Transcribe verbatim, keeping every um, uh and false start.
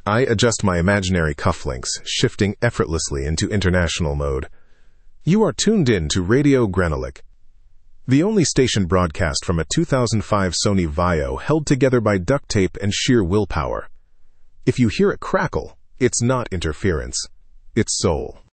I adjust my imaginary cufflinks, shifting effortlessly into international mode. You are tuned in to Radio Granolik, the only station broadcast from a two thousand five Sony Vaio held together by duct tape and sheer willpower. If you hear it crackle, it's not interference, it's soul.